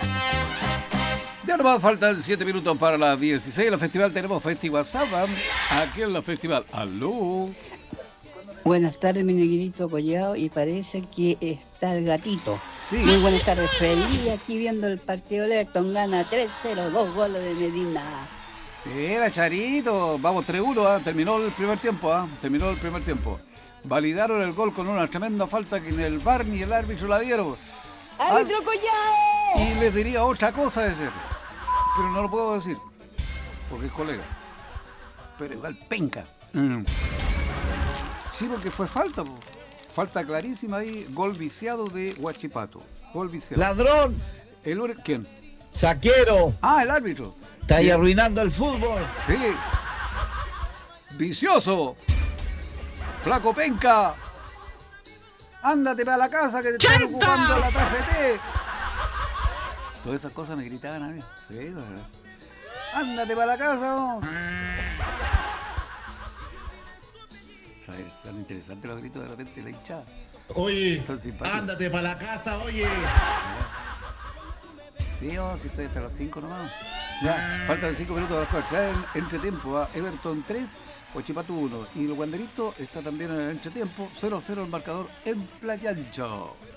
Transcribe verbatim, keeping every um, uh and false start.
Ya nomás faltan siete minutos para las dieciséis. En la festival tenemos Festival Saba. Aquí en la festival. ¡Aló! Buenas tardes, mi negrito Collao, y parece que está el gatito. Sí. Muy buenas tardes, feliz aquí viendo el partido Everton, gana tres cero, dos goles de Medina. Era Charito, vamos tres uno, ¿eh? Terminó el primer tiempo, ¿eh? Terminó el primer tiempo. Validaron el gol con una tremenda falta que ni el V A R ni el árbitro la vieron. ¡Árbitro Collao! Y les diría otra cosa de ser, pero no lo puedo decir, porque es colega. Pero igual penca. Mm. Sí, porque fue falta, po. Falta clarísima ahí, gol viciado de Huachipato. Gol viciado. ¡Ladrón! El, ¿Quién? ¡Saquero! Ah, el árbitro. Está ahí Bien. arruinando el fútbol. Sí. Vicioso. Flaco penca. Ándate para la casa que te están ocupando la taza de té. Todas esas cosas me gritaban a mí. Sí, ¿verdad? Ándate para la casa. ¿No? ¿Sabes? Son interesantes los gritos de repente de la hinchada. Oye, Son simpáticos. ándate para la casa, oye. Sí, oh, si estoy hasta las cinco nomás. Ya, faltan cinco minutos para las cuatro. Ya en entretiempo, ¿eh? Everton tres, Huachipato uno. Y el Guanderito está también en el entretiempo. cero cero el marcador en Playa Ancha.